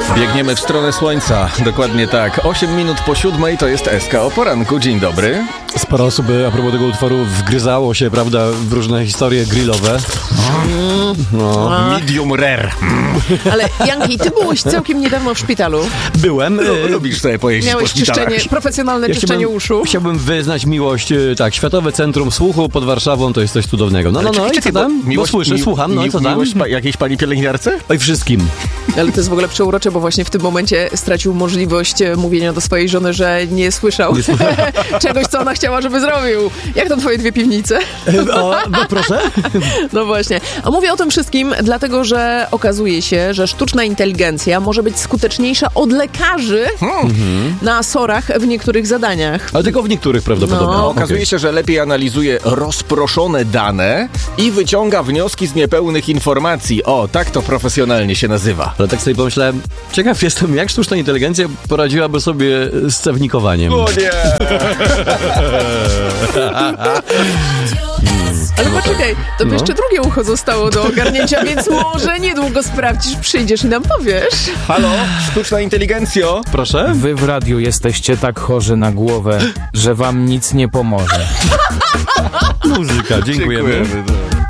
Biegniemy w stronę słońca, dokładnie tak. 8 minut po 7 to jest SK o poranku. Dzień dobry. Sporo osób a propos tego utworu wgryzało się, prawda, w różne historie grillowe. Medium rare. Ale Janki, ty byłeś całkiem niedawno w szpitalu. Byłem. Lubisz sobie pojeździć Miałeś po szpitalach. profesjonalne czyszczenie uszu. Chciałbym wyznać miłość, Światowe Centrum Słuchu pod Warszawą to jest coś cudownego. No i co tam? Bo słyszę, słucham, no i co tam? Miłość jakiejś pani pielęgniarce? Oj, wszystkim. Ale to jest w ogóle przeurocze, bo właśnie w tym momencie stracił możliwość mówienia do swojej żony, że nie słyszał czegoś, co ona chciała, żeby zrobił. Jak tam twoje 2 piwnice? No proszę. No właśnie. A mówię o tym wszystkim, dlatego że okazuje się, że sztuczna inteligencja może być skuteczniejsza od lekarzy na SOR-ach w niektórych zadaniach. Ale tylko w niektórych prawdopodobnie. No. Okazuje się, że lepiej analizuje rozproszone dane i wyciąga wnioski z niepełnych informacji. O, tak to profesjonalnie się nazywa. Ale tak sobie pomyślałem, ciekaw jestem, jak sztuczna inteligencja poradziłaby sobie z cewnikowaniem. O nie! Ale poczekaj, to jeszcze drugie ucho zostało do ogarnięcia, więc może niedługo sprawdzisz, przyjdziesz i nam powiesz. Halo, sztuczna inteligencjo? Proszę? Wy w radiu jesteście tak chorzy na głowę, że wam nic nie pomoże. Muzyka, dziękujemy.